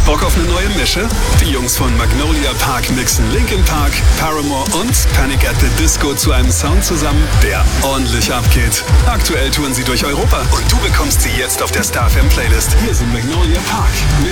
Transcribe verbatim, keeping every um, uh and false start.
Bock auf eine neue Mische? Die Jungs von Magnolia Park mixen Linkin Park, Paramore und Panic at the Disco zu einem Sound zusammen, der ordentlich abgeht. Aktuell touren sie durch Europa und du bekommst sie jetzt auf der Star F M Playlist. Hier sind Magnolia Park.